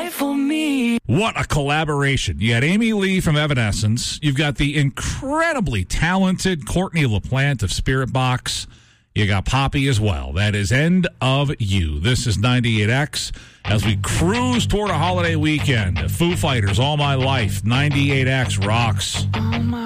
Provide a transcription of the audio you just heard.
die for me. What a collaboration. You got Amy Lee from Evanescence. You've got the incredibly talented Courtney LaPlante of Spirit Box. You got Poppy as well. That is End of You. This is 98X as we cruise toward a holiday weekend. Foo Fighters, All My Life. 98X rocks.